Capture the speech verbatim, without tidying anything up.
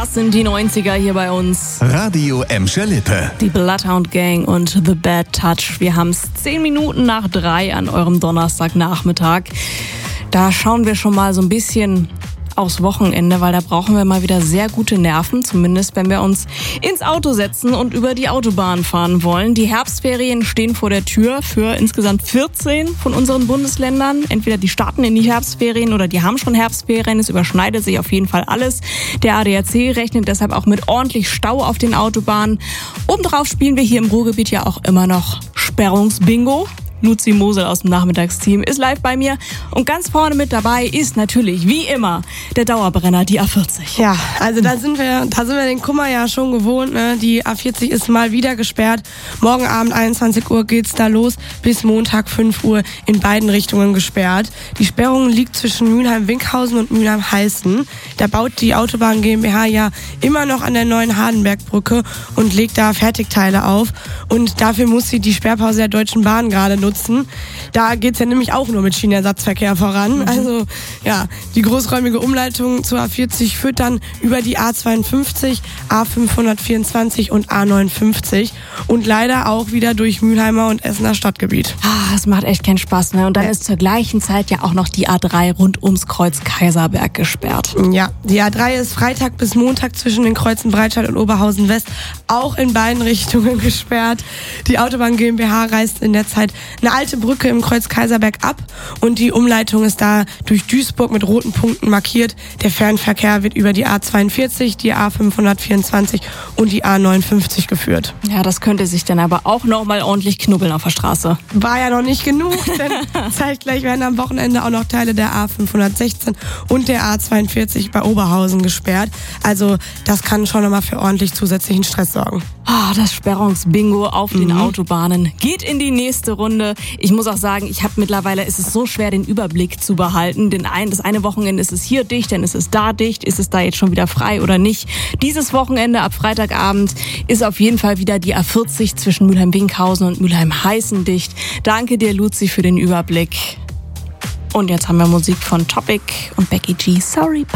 Das sind die neunziger hier bei uns. Radio Emscher-Lippe. Die Bloodhound Gang und The Bad Touch. Wir haben es zehn Minuten nach drei an eurem Donnerstagnachmittag. Da schauen wir schon mal so ein bisschen aufs Wochenende, weil da brauchen wir mal wieder sehr gute Nerven, zumindest wenn wir uns ins Auto setzen und über die Autobahn fahren wollen. Die Herbstferien stehen vor der Tür für insgesamt vierzehn von unseren Bundesländern. Entweder die starten in die Herbstferien oder die haben schon Herbstferien. Es überschneidet sich auf jeden Fall alles. Der A D A C rechnet deshalb auch mit ordentlich Stau auf den Autobahnen. Obendrauf spielen wir hier im Ruhrgebiet ja auch immer noch Sperrungsbingo. Luzi Mosel aus dem Nachmittagsteam ist live bei mir und ganz vorne mit dabei ist natürlich, wie immer, der Dauerbrenner, die A vierzig. Ja, also da sind wir, da sind wir den Kummer ja schon gewohnt, ne? Die A vierzig ist mal wieder gesperrt. Morgen Abend einundzwanzig Uhr geht's da los, bis Montag fünf Uhr in beiden Richtungen gesperrt. Die Sperrung liegt zwischen Mülheim-Winkhausen und Mülheim-Heißen. Da baut die Autobahn GmbH ja immer noch an der neuen Hardenbergbrücke und legt da Fertigteile auf. Und dafür muss sie die Sperrpause der Deutschen Bahn gerade nutzen. Da geht's ja nämlich auch nur mit Schienenersatzverkehr voran. Mhm. Also ja, die großräumige Umleitung zur A vierzig führt dann über die A zweiundfünfzig, A fünfhundertvierundzwanzig und A neunundfünfzig und leider auch wieder durch Mülheimer und Essener Stadtgebiet. Ah, das macht echt keinen Spaß, ne? Und dann ja. ist zur gleichen Zeit ja auch noch die A drei rund ums Kreuz Kaiserberg gesperrt. Ja, die A drei ist Freitag bis Montag zwischen den Kreuzen Breitscheid und Oberhausen West auch in beiden Richtungen gesperrt. Die Autobahn GmbH reißt in der Zeit eine alte Brücke im Kreuz Kaiserberg ab und die Umleitung ist da durch Duisburg mit roten Punkten markiert. Der Fernverkehr wird über die A zweiundvierzig, die A fünfhundertvierundzwanzig und die A neunundfünfzig geführt. Ja, das könnte sich dann aber auch noch mal ordentlich knubbeln auf der Straße. War ja noch nicht genug, denn zeitgleich werden am Wochenende auch noch Teile der A fünfhundertsechzehn und der A zweiundvierzig bei Oberhausen gesperrt. Also das kann schon nochmal für ordentlich zusätzlichen Stress sorgen. Ah, das Sperrungsbingo auf den mhm. Autobahnen geht in die nächste Runde. Ich muss auch sagen, ich habe mittlerweile, ist es so schwer, den Überblick zu behalten. Denn ein, das eine Wochenende ist es hier dicht, dann ist es da dicht. Ist es da jetzt schon wieder frei oder nicht? Dieses Wochenende ab Freitagabend ist auf jeden Fall wieder die A vierzig zwischen Mülheim-Winkhausen und Mülheim-Heißen dicht. Danke dir, Luzi, für den Überblick. Und jetzt haben wir Musik von Topic und Becky G. Sorry,